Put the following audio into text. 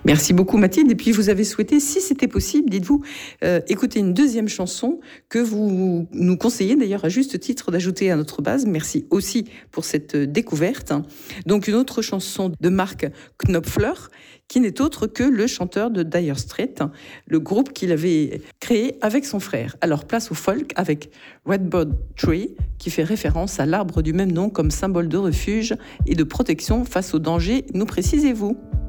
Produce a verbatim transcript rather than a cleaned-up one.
Merci beaucoup Mathilde. Et puis vous avez souhaité, si c'était possible, dites-vous, euh, écouter une deuxième chanson que vous nous conseillez d'ailleurs à juste titre d'ajouter à notre base. Merci aussi pour cette découverte. Donc une autre chanson de Mark Knopfler, qui n'est autre que le chanteur de Dire Straits, le groupe qu'il avait créé avec son frère. Alors place au folk avec Redbird Tree, qui fait référence à l'arbre du même nom comme symbole de refuge et de protection face aux dangers, nous précisez-vous.